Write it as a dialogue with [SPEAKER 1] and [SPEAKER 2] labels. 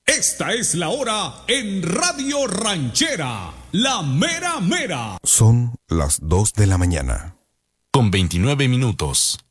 [SPEAKER 1] Esta es la hora en Radio Ranchera, la mera mera.
[SPEAKER 2] Son las 2 de la mañana.
[SPEAKER 3] Con 29 minutos.